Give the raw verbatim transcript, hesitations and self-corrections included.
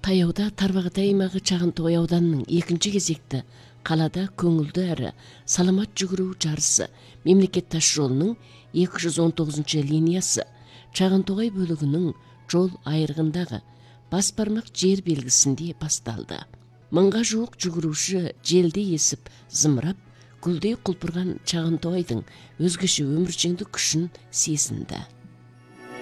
Таяуда Тарбағатай аймағы Чагынтоғай ауданының екінші кезекті қалада көңілді әрі саламат жүгіру жарысы мемлекет тас жолының екі жүз он тоғызыншы линиясы Чагынтоғай бөлігінің жол айырығындағы бас бармақ жер белгісінде басталды. Мыңға жуық жүгіруші желде есіп, зымырап, гүлдей құлпырған Чагынтоғайдың өзгеше өміршеңдік күшін сезінді.